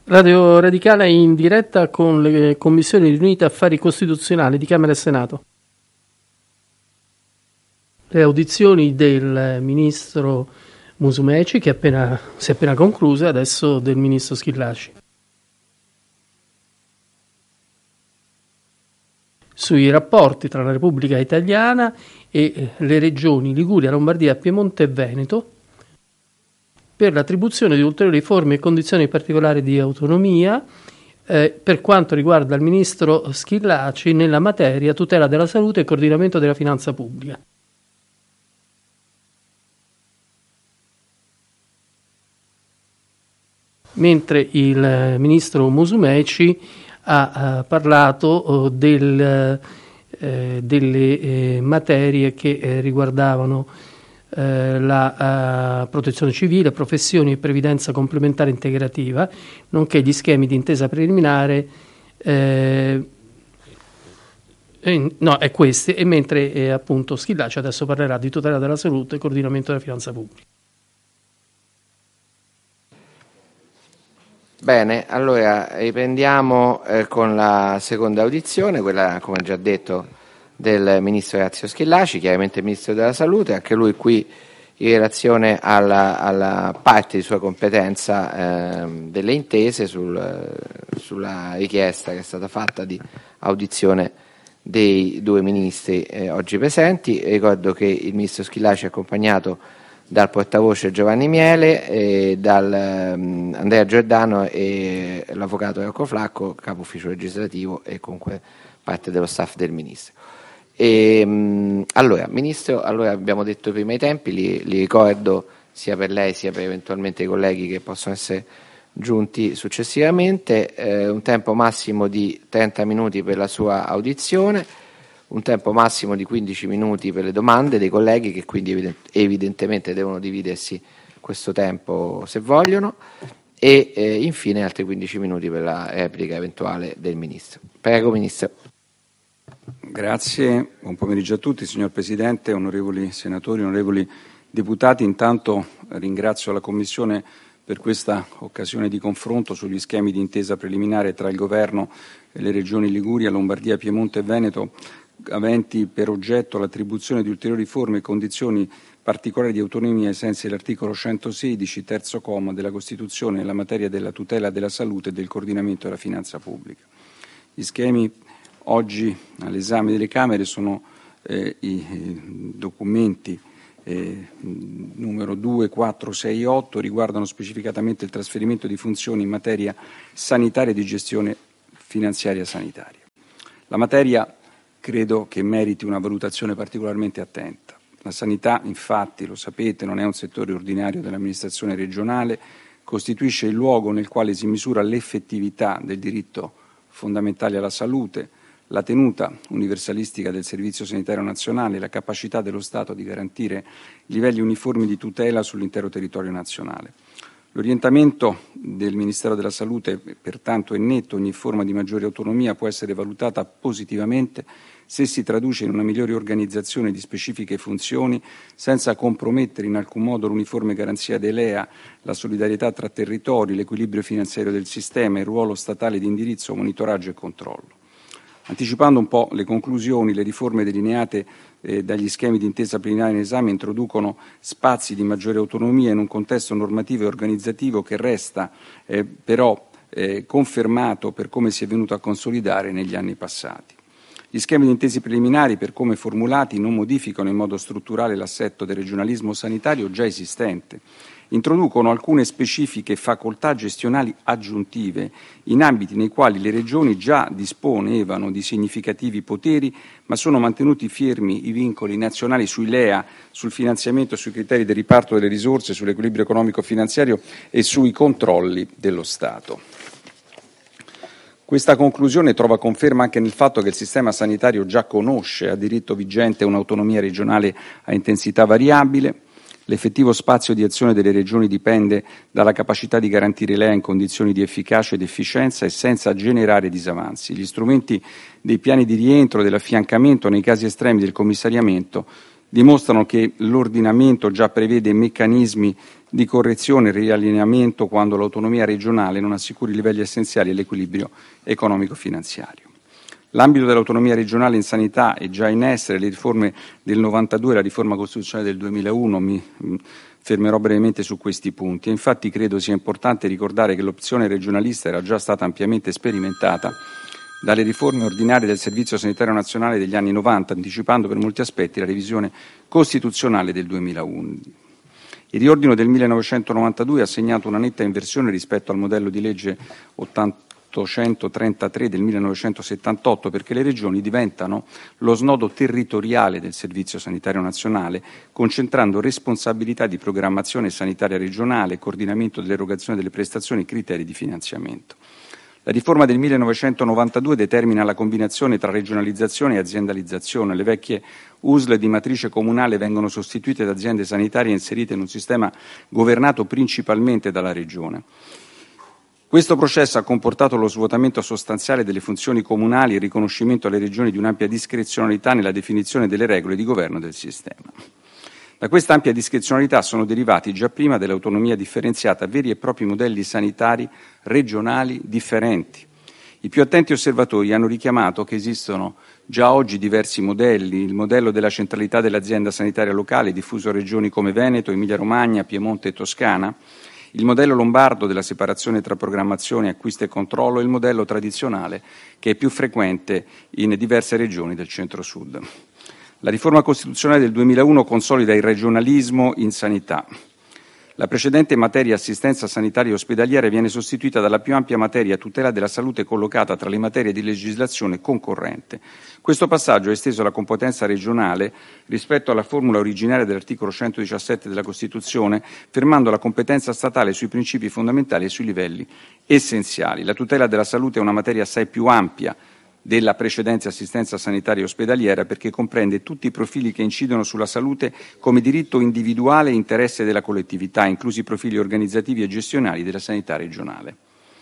Radio Radicale è in diretta con le commissioni riunite Affari Costituzionali di Camera e Senato. Le audizioni del ministro Musumeci, che si è appena concluse, adesso del ministro Schillaci. Sui rapporti tra la Repubblica Italiana e le regioni Liguria, Lombardia, Piemonte e Veneto, per l'attribuzione di ulteriori forme e condizioni particolari di autonomia per quanto riguarda il ministro Schillaci nella materia tutela della salute e coordinamento della finanza pubblica. Mentre il ministro Musumeci ha parlato delle materie che riguardavano la protezione civile, professioni e previdenza complementare integrativa, nonché gli schemi di intesa preliminare, è questi, e mentre appunto Schillaci adesso parlerà di tutela della salute e coordinamento della finanza pubblica. Bene, allora riprendiamo con la seconda audizione, quella, come già detto, del ministro Orazio Schillaci, chiaramente ministro della salute, anche lui qui in relazione alla parte di sua competenza delle intese sulla richiesta che è stata fatta di audizione dei due ministri oggi presenti. Ricordo che il ministro Schillaci è accompagnato dal portavoce Giovanni Miele, dal Andrea Giordano e l'avvocato Rocco Flacco, capo ufficio legislativo e comunque parte dello staff del ministro. Allora, Ministro, abbiamo detto prima i tempi, li ricordo sia per lei sia per eventualmente i colleghi che possono essere giunti successivamente, un tempo massimo di 30 minuti per la sua audizione, un tempo massimo di 15 minuti per le domande dei colleghi che quindi evidentemente devono dividersi questo tempo se vogliono e infine altri 15 minuti per la replica eventuale del Ministro. Prego, Ministro. Grazie, buon pomeriggio a tutti, signor Presidente, onorevoli senatori, onorevoli deputati. Intanto ringrazio la Commissione per questa occasione di confronto sugli schemi di intesa preliminare tra il Governo e le regioni Liguria, Lombardia, Piemonte e Veneto, aventi per oggetto l'attribuzione di ulteriori forme e condizioni particolari di autonomia ai sensi dell'articolo 116, terzo comma della Costituzione nella materia della tutela della salute e del coordinamento della finanza pubblica. Gli schemi oggi all'esame delle Camere sono i documenti numero 2, 4, 6 e 8, riguardano specificatamente il trasferimento di funzioni in materia sanitaria e di gestione finanziaria sanitaria. La materia credo che meriti una valutazione particolarmente attenta. La sanità, infatti, lo sapete, non è un settore ordinario dell'amministrazione regionale, costituisce il luogo nel quale si misura l'effettività del diritto fondamentale alla salute, la tenuta universalistica del Servizio Sanitario Nazionale e la capacità dello Stato di garantire livelli uniformi di tutela sull'intero territorio nazionale. L'orientamento del Ministero della Salute, pertanto, è netto: ogni forma di maggiore autonomia può essere valutata positivamente se si traduce in una migliore organizzazione di specifiche funzioni, senza compromettere in alcun modo l'uniforme garanzia dei LEA, la solidarietà tra territori, l'equilibrio finanziario del sistema, il ruolo statale di indirizzo, monitoraggio e controllo. Anticipando un po' le conclusioni, le riforme delineate dagli schemi di intesa preliminare in esame introducono spazi di maggiore autonomia in un contesto normativo e organizzativo che resta però confermato per come si è venuto a consolidare negli anni passati. Gli schemi di intesi preliminari, per come formulati, non modificano in modo strutturale l'assetto del regionalismo sanitario già esistente. Introducono alcune specifiche facoltà gestionali aggiuntive in ambiti nei quali le regioni già disponevano di significativi poteri, ma sono mantenuti fermi i vincoli nazionali sui LEA, sul finanziamento, sui criteri del riparto delle risorse, sull'equilibrio economico-finanziario e sui controlli dello Stato. Questa conclusione trova conferma anche nel fatto che il sistema sanitario già conosce a diritto vigente un'autonomia regionale a intensità variabile. L'effettivo spazio di azione delle regioni dipende dalla capacità di garantire LEA in condizioni di efficacia ed efficienza e senza generare disavanzi. Gli strumenti dei piani di rientro, dell'affiancamento, nei casi estremi del commissariamento, dimostrano che l'ordinamento già prevede meccanismi di correzione e riallineamento quando l'autonomia regionale non assicuri i livelli essenziali all'equilibrio economico-finanziario. L'ambito dell'autonomia regionale in sanità è già in essere, le riforme del 92 e la riforma costituzionale del 2001, mi fermerò brevemente su questi punti. E infatti credo sia importante ricordare che l'opzione regionalista era già stata ampiamente sperimentata dalle riforme ordinarie del Servizio Sanitario Nazionale degli anni 90, anticipando per molti aspetti la revisione costituzionale del 2001. Il riordino del 1992 ha segnato una netta inversione rispetto al modello di legge 833 del 1978, perché le regioni diventano lo snodo territoriale del Servizio Sanitario Nazionale, concentrando responsabilità di programmazione sanitaria regionale, coordinamento dell'erogazione delle prestazioni e criteri di finanziamento. La riforma del 1992 determina la combinazione tra regionalizzazione e aziendalizzazione. Le vecchie USL di matrice comunale vengono sostituite da aziende sanitarie inserite in un sistema governato principalmente dalla Regione. Questo processo ha comportato lo svuotamento sostanziale delle funzioni comunali e il riconoscimento alle regioni di un'ampia discrezionalità nella definizione delle regole di governo del sistema. Da questa ampia discrezionalità sono derivati già prima dell'autonomia differenziata veri e propri modelli sanitari regionali differenti. I più attenti osservatori hanno richiamato che esistono già oggi diversi modelli: il modello della centralità dell'azienda sanitaria locale, diffuso a regioni come Veneto, Emilia-Romagna, Piemonte e Toscana, il modello lombardo della separazione tra programmazione, acquisto e controllo e il modello tradizionale che è più frequente in diverse regioni del centro-sud. La riforma costituzionale del 2001 consolida il regionalismo in sanità. La precedente materia assistenza sanitaria e ospedaliera viene sostituita dalla più ampia materia tutela della salute collocata tra le materie di legislazione concorrente. Questo passaggio ha esteso la competenza regionale rispetto alla formula originaria dell'articolo 117 della Costituzione, fermando la competenza statale sui principi fondamentali e sui livelli essenziali. La tutela della salute è una materia assai più ampia della precedente assistenza sanitaria e ospedaliera, perché comprende tutti i profili che incidono sulla salute come diritto individuale e interesse della collettività, inclusi i profili organizzativi e gestionali della sanità regionale.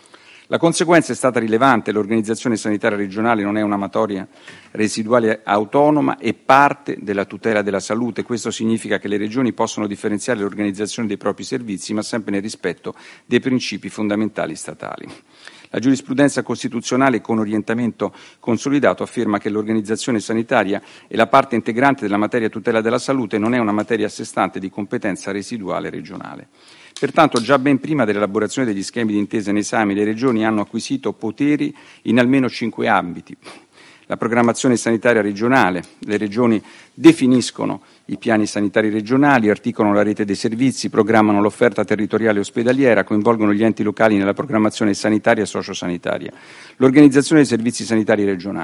La conseguenza è stata rilevante: l'organizzazione sanitaria regionale non è una materia residuale autonoma, è parte della tutela della salute. Questo significa che le regioni possono differenziare l'organizzazione dei propri servizi, ma sempre nel rispetto dei principi fondamentali statali. La giurisprudenza costituzionale con orientamento consolidato afferma che l'organizzazione sanitaria è la parte integrante della materia tutela della salute, non è una materia a sé stante di competenza residuale regionale. Pertanto, già ben prima dell'elaborazione degli schemi di intesa in esame, le regioni hanno acquisito poteri in almeno 5 ambiti. La programmazione sanitaria regionale: le regioni definiscono i piani sanitari regionali, articolano la rete dei servizi, programmano l'offerta territoriale ospedaliera, coinvolgono gli enti locali nella programmazione sanitaria e sociosanitaria. L'organizzazione dei servizi sanitari regionali: